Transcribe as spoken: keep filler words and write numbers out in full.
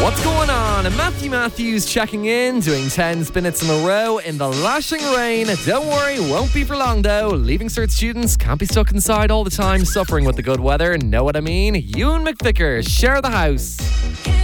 What's going on? Matthew Matthews checking in, doing ten minutes in a row in the lashing rain. Don't worry, won't be for long though. Leaving cert students can't be stuck inside all the time, suffering with the good weather. Know what I mean? Ewan McVicker, share the house.